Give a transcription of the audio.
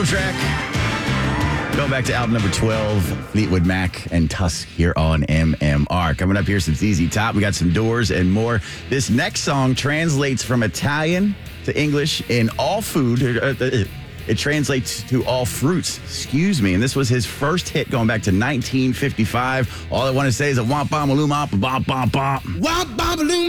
Track. Going back to album number 12, Fleetwood Mac and Tusk here on MMR. Coming up here, some ZZ Top. We got some Doors and more. This next song translates from Italian to English in all food. It translates to all fruits, and this was his first hit going back to 1955. All I want to say is a womp bomb a loom bop bop bop bop. Womp bomb a loom